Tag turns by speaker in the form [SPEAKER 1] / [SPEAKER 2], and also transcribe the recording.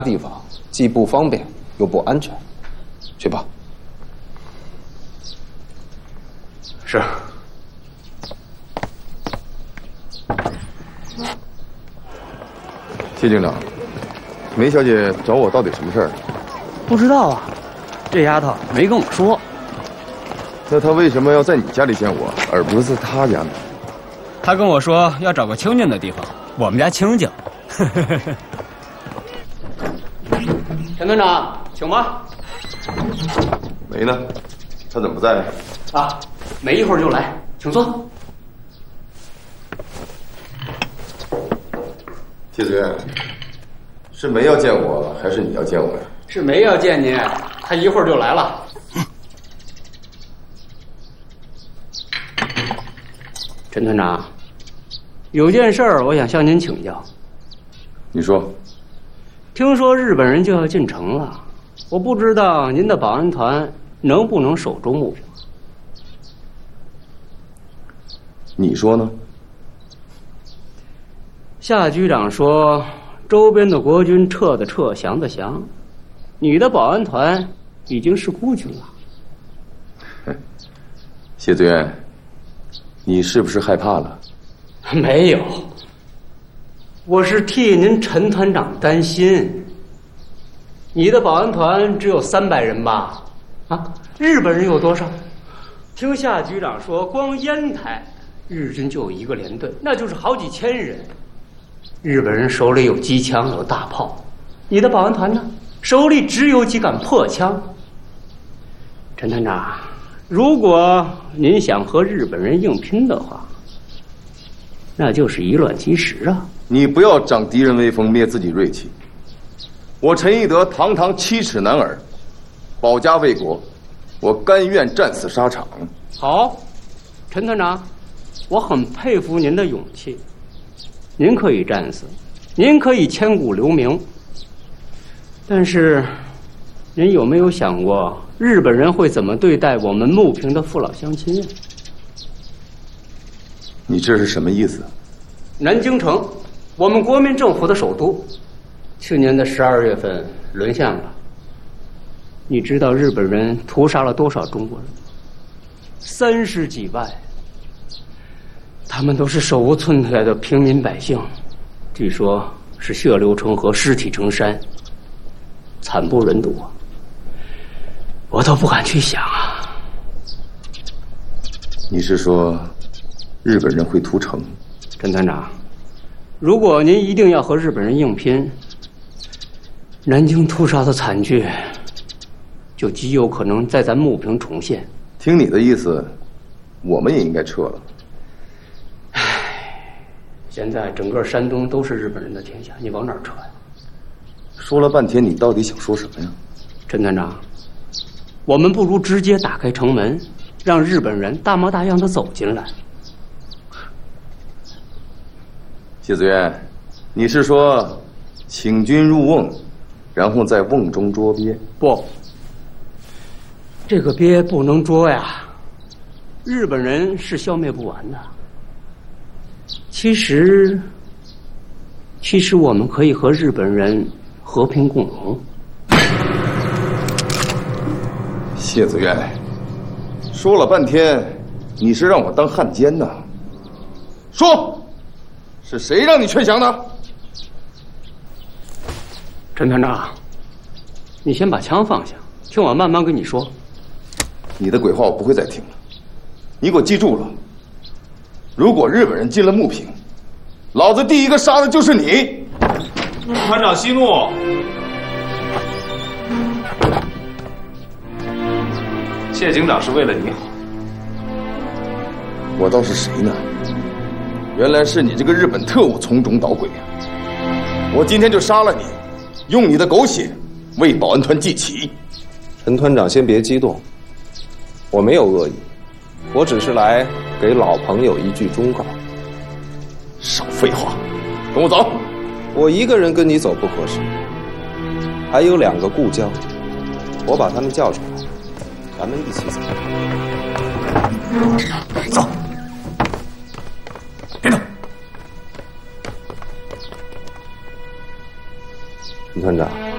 [SPEAKER 1] 地方既不方便又不安全。去吧。
[SPEAKER 2] 是。
[SPEAKER 3] 谢警长，梅小姐找我到底什么事儿？
[SPEAKER 2] 不知道啊，这丫头没跟我说。
[SPEAKER 3] 那她为什么要在你家里见我，而不是在她家呢？
[SPEAKER 2] 她跟我说要找个清静的地方，我们家清静。陈团长，请吧。
[SPEAKER 3] 梅呢？她怎么不在？
[SPEAKER 2] 啊，没一会儿就来，请坐。
[SPEAKER 3] 谢子渊，是梅要见我，还是你要见我呀？
[SPEAKER 2] 是梅要见您，她一会儿就来了。陈团长，有件事儿我想向您请教。
[SPEAKER 3] 你说。
[SPEAKER 2] 听说日本人就要进城了，我不知道您的保安团能不能守住目标。
[SPEAKER 3] 你说呢？
[SPEAKER 2] 夏局长说，周边的国军撤的撤，降的降，你的保安团已经是孤军了。
[SPEAKER 3] 谢子渊，你是不是害怕了？
[SPEAKER 2] 没有，我是替您陈团长担心。你的保安团只有300人吧？啊，日本人有多少？听夏局长说，光烟台日军就有1个连队，那就是好几千人。日本人手里有机枪，有大炮，你的保安团呢？手里只有几杆破枪。陈团长，如果您想和日本人硬拼的话，那就是以卵击石啊！
[SPEAKER 3] 你不要长敌人威风，灭自己锐气。我陈义德堂堂7尺男儿，保家卫国，我甘愿战死沙场。
[SPEAKER 2] 好，陈团长，我很佩服您的勇气。您可以战死，您可以千古留名，但是您有没有想过日本人会怎么对待我们牟平的父老乡亲？
[SPEAKER 3] 你这是什么意思？
[SPEAKER 2] 南京城，我们国民政府的首都，去年的12月份沦陷了。你知道日本人屠杀了多少中国人吗？30几万。他们都是手无寸铁的平民百姓，据说是血流成河，尸体成山，惨不忍睹啊！我都不敢去想啊。
[SPEAKER 3] 你是说日本人会屠城？
[SPEAKER 2] 陈团长，如果您一定要和日本人硬拼，南京屠杀的惨剧就极有可能在咱牟平重现。
[SPEAKER 3] 听你的意思，我们也应该撤了。
[SPEAKER 2] 现在整个山东都是日本人的天下，你往哪儿撤呀？
[SPEAKER 3] 说了半天，你到底想说什么呀？
[SPEAKER 2] 陈团长，我们不如直接打开城门，让日本人大模大样的走进来。
[SPEAKER 3] 谢子渊，你是说请君入瓮，然后在瓮中捉鳖？
[SPEAKER 2] 不，这个鳖不能捉呀，日本人是消灭不完的。其实我们可以和日本人和平共荣。
[SPEAKER 3] 谢子渊，说了半天，你是让我当汉奸呢？说，是谁让你劝降的？
[SPEAKER 2] 陈团长，你先把枪放下，听我慢慢跟你说。
[SPEAKER 3] 你的鬼话我不会再听了，你给我记住了。如果日本人进了牟平，老子第一个杀的就是你。
[SPEAKER 4] 团长息怒。谢警长是为了你好。
[SPEAKER 3] 我倒是谁呢？原来是你这个日本特务从中捣鬼啊！我今天就杀了你，用你的狗血为保安团祭旗。
[SPEAKER 1] 陈团长，先别激动，我没有恶意，我只是来给老朋友一句忠告。
[SPEAKER 3] 少废话，跟我走。
[SPEAKER 1] 我一个人跟你走不合适，还有2个故交，我把他们叫出来，咱们一起走。
[SPEAKER 3] 走。别动。
[SPEAKER 1] 陈团长。